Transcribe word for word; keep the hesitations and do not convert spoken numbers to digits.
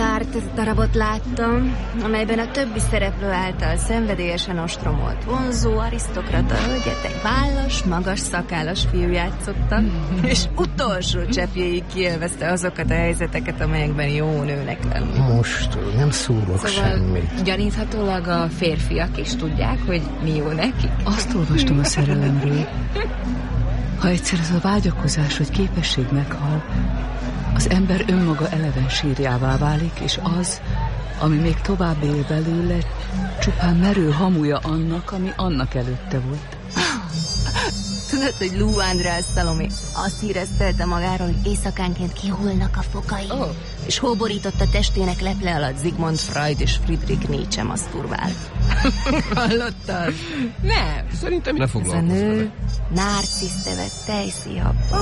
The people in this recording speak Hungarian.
Sartre darabot láttam, amelyben a többi szereplő által szenvedélyesen ostromolt vonzó arisztokrata hölgyet egy vállas, magas szakállas fiú játszotta, és utolsó cseppjéig kiélvezte azokat a helyzeteket, amelyekben jó nőnek lenni. Most nem szólok szóval semmit. Gyaníthatólag a férfiak is tudják, hogy mi jó nekik. Azt olvastam a szerelemről. Ha egyszer ez a vágyakozás vagy képesség meghal, az ember önmaga eleven sírjává válik, és az, ami még tovább él belőle, csupán merő hamuja annak, ami annak előtte volt. Tudod, hogy Lou András Salomé azt híreztelte magáról, hogy éjszakánként kihullnak a fokai, oh. és hóborította testének leple alatt Sigmund Freud és Friedrich Nietzsche maszturbál. Hallottad? Nem. Szerintem ne Ez a foglalkozz vele. nő Narcisz nevet tejszíhabban.